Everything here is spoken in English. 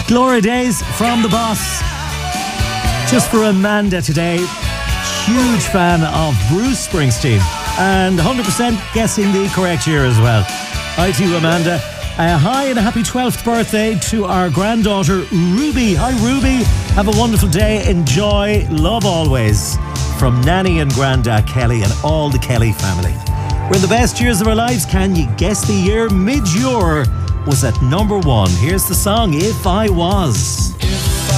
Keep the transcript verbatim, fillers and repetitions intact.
Glory Days from the Boss. Just for Amanda today. Huge fan of Bruce Springsteen. And one hundred percent guessing the correct year as well. Hi to you, Amanda. Uh, hi and a happy twelfth birthday to our granddaughter Ruby. Hi Ruby. Have a wonderful day. Enjoy. Love always. From Nanny and Grandad Kelly and all the Kelly family. We're in the best years of our lives. Can you guess the year? Midge Ure was at number one. Here's the song, If I Was.